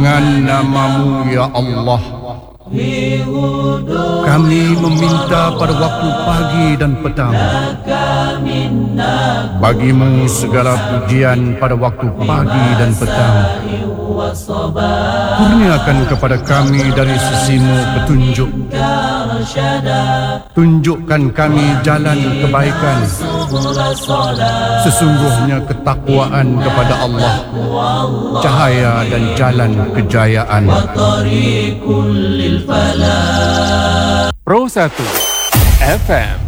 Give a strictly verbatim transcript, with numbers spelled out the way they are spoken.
dengan nama-Mu ya Allah. Kami meminta pada waktu pagi dan petang. Bagi-Mu segala pujian pada waktu pagi dan petang. Kurniakan kepada kami dari sisi-Mu petunjuk. Tunjukkan kami jalan kebaikan. Sesungguhnya ketakwaan kepada Allah cahaya dan jalan kejayaan. Pro satu F M